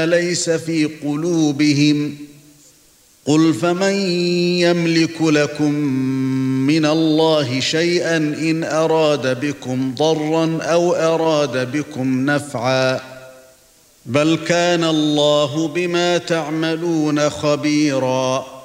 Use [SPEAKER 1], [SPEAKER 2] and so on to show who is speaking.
[SPEAKER 1] ليس في قلوبهم قل فمن يملك لكم من الله شيئا إن أراد بكم ضرا أو أراد بكم نفعا بل كان الله بما تعملون خبيرا